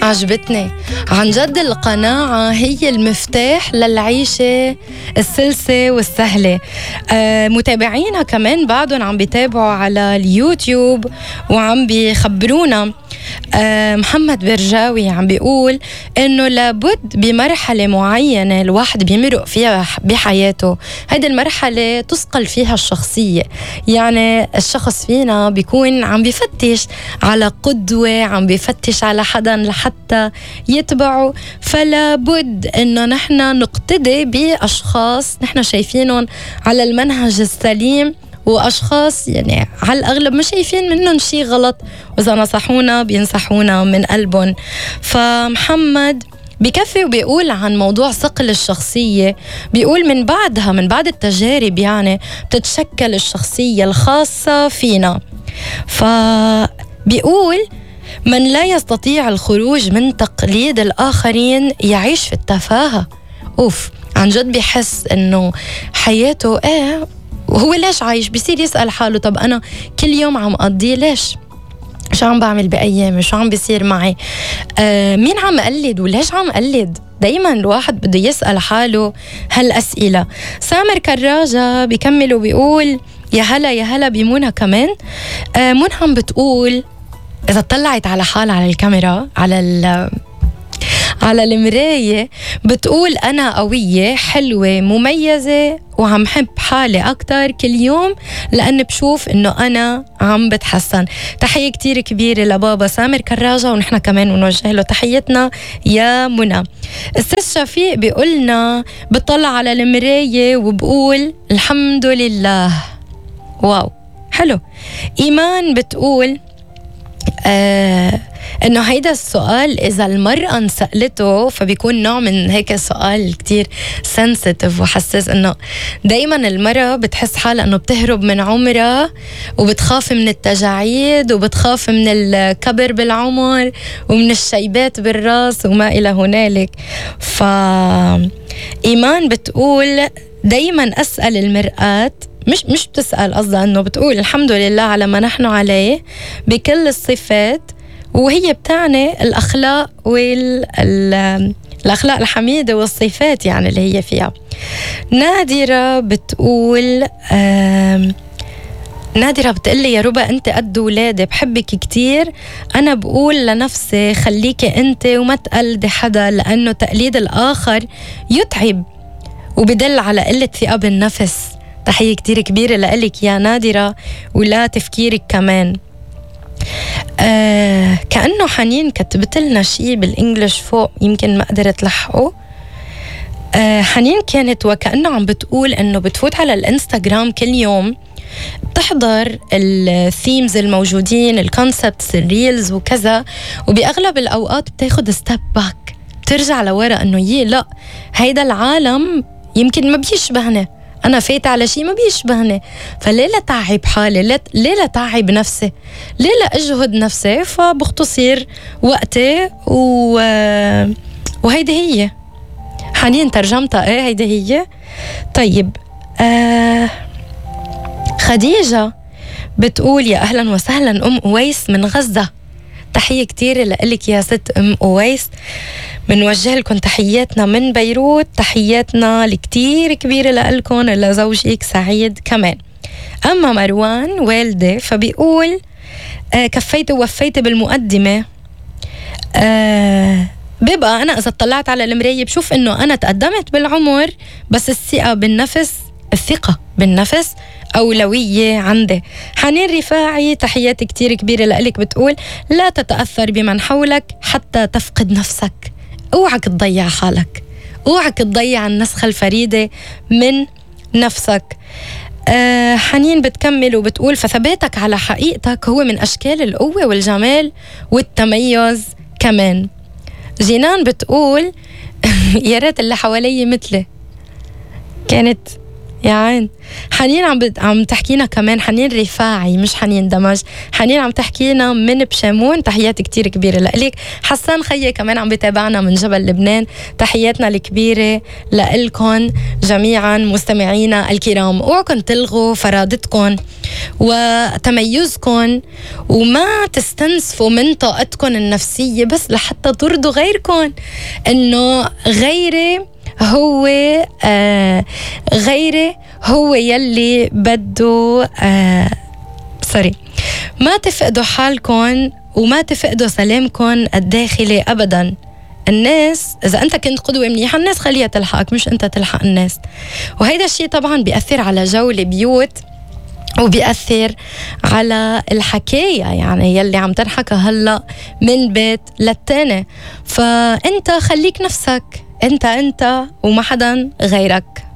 عجبتني عن جد. القناعة هي المفتاح للعيشة السلسة والسهلة. متابعينا كمان بعدهم عم بيتابعوا على اليوتيوب وعم بيخبرونا. محمد برجاوي عم بيقول انه لابد بمرحلة معينة الواحد بيمرق فيها بحياته، هذه المرحلة تثقل فيها الشخصية. يعني الشخص فينا بيكون عم بيفتش على قدوة، عم بيفتش على حدا لحتى يتبعه، فلا بد انه نحن نقتدي باشخاص نحن شايفينهم على المنهج السليم، وأشخاص يعني على الأغلب مش شايفين منهم شيء غلط، وإذا نصحونا بينصحونا من قلبهم. فمحمد بكفي وبيقول عن موضوع صقل الشخصية، بيقول من بعد التجارب يعني بتتشكل الشخصية الخاصة فينا. فبيقول من لا يستطيع الخروج من تقليد الآخرين يعيش في التفاهة. عن جد بيحس إنه حياته وهو ليش عايش، بيصير يسأل حاله طب أنا كل يوم عم أقضيه ليش؟ شو عم بعمل بأيامي؟ شو عم بيصير معي؟ مين عم أقلد وليش عم أقلد؟ دايما الواحد بده يسأل حاله هالأسئلة. سامر كراجة بيكمل وبيقول يا هلا بمنى كمان. منى بتقول إذا طلعت على حالها على الكاميرا على المراية بتقول أنا قوية حلوة مميزة وعم حب حالي أكتر كل يوم لأن بشوف إنه أنا عم بتحسن. تحية كتير كبيرة لبابا سامر كراجة، ونحن كمان نوجه له تحيتنا يا منى. أستاذ شفيق بيقولنا بطلع على المراية وبقول الحمد لله. واو حلو. إيمان بتقول انه هيدا السؤال اذا المرأة انسألته فبيكون نوع من هيك سؤال كتير سنسيتيف وحساس، انه دايما المرأة بتحس حالها انه بتهرب من عمرها وبتخاف من التجاعيد وبتخاف من الكبر بالعمر ومن الشيبات بالراس وما الى هنالك. إيمان بتقول دايما اسأل المرآة، مش بتسأل قصدها، انه بتقول الحمد لله على ما نحن عليه بكل الصفات، وهي بتعني الأخلاق الأخلاق الحميدة والصفات يعني اللي هي فيها. نادرة بتقول نادرة بتقلي يا ربا أنت قد ولادي بحبك كتير، أنا بقول لنفسي خليكي أنت وما تقلدي حدا لأنه تقليد الآخر يتعب وبدل على قلة ثقة بالنفس. تحية كتير كبيرة لإلك يا نادرة ولا تفكيرك كمان. كأنه حنين كتبت لنا شيء بالإنجليش فوق يمكن ما قدرت لحقه. حنين كانت وكأنه عم بتقول أنه بتفوت على الإنستغرام كل يوم بتحضر الثيمز الموجودين، الكونسبتس، الريلز وكذا، وبأغلب الأوقات بتاخد ستيب باك، بترجع لورا أنه لا هيدا العالم يمكن ما بيشبهنا، أنا فايت على شيء ما بيشبهني، فليه لا تعب حالي، ليه لا تعب نفسي، ليه لا أجهد نفسي، فبختصر وقتي وهيدي هي حنين ترجمتها. هيدي هي. طيب خديجة بتقول يا أهلا وسهلا أم أويس من غزة. تحية كتير لك يا ست أم أويس، بنوجه لكم تحياتنا من بيروت، تحياتنا الكتير كبيرة لكم لزوجك سعيد كمان. أما مروان والدي فبيقول كفيت ووفيت بالمقدمة. بيبقى أنا إذا اطلعت على المراية بشوف إنه أنا تقدمت بالعمر، بس الثقة بالنفس أولوية عندي. حنين رفاعي تحيات كتير كبيرة لك، بتقول لا تتأثر بمن حولك حتى تفقد نفسك. اوعك تضيع حالك، اوعك تضيع النسخة الفريدة من نفسك. حنين بتكمل وبتقول فثباتك على حقيقتك هو من أشكال القوة والجمال والتميز كمان. جينان بتقول يا ريت اللي حوالي مثلي. كانت يا عين. حنين عم تحكينا كمان، حنين رفاعي مش حنين دمج، حنين عم تحكينا من بشامون، تحيات كتير كبيرة لإلك. حسان خيي كمان عم بتابعنا من جبل لبنان، تحياتنا الكبيرة لإلكن جميعا مستمعينا الكرام. اوعكم تلغوا فرادتكم وتميزكم، وما تستنسفوا من طاقتكم النفسية بس لحتى ترضوا غيركم. انه غيري هو يلي بده ما تفقدوا حالكم وما تفقدوا سلامكم الداخلي أبدا. الناس إذا أنت كنت قدوة منيحة الناس خليها تلحقك، مش أنت تلحق الناس. وهيدا الشيء طبعا بيأثر على جو البيوت وبيأثر على الحكاية يعني يلي عم تنحكى هلأ من بيت للتاني. فأنت خليك نفسك، أنت وما حدا غيرك.